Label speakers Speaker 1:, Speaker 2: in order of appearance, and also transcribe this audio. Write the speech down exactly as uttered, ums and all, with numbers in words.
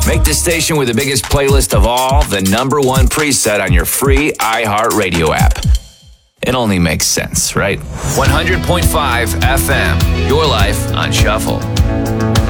Speaker 1: Make the station with the biggest playlist of all the number one preset on your free iHeartRadio app. It only makes sense, right? one hundred point five F M, your life on shuffle.